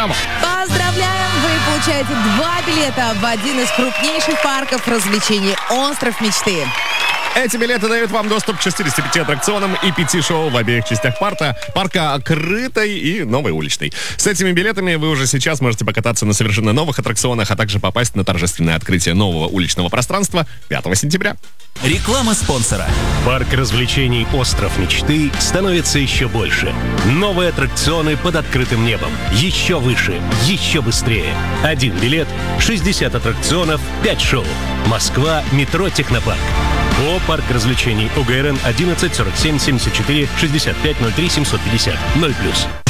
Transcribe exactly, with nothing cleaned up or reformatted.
программу. Поздравляем! Вы получаете два билета в один из крупнейших парков развлечений «Остров мечты». Эти билеты дают вам доступ к шестидесяти пяти аттракционам и пяти шоу в обеих частях парка, парка крытой и новой уличной. С этими билетами вы уже сейчас можете покататься на совершенно новых аттракционах, а также попасть на торжественное открытие нового уличного пространства пятого сентября. Реклама спонсора. Парк развлечений «Остров мечты» становится еще больше. Новые аттракционы под открытым небом. Еще выше, еще быстрее. Один билет, шестьдесят аттракционов, пять шоу. Москва, метро «Технопарк». ООО «Парк развлечений» ОГРН одиннадцать сорок семь семьдесят четыре шестьдесят пять ноль три семьсот пятьдесят ноль плюс.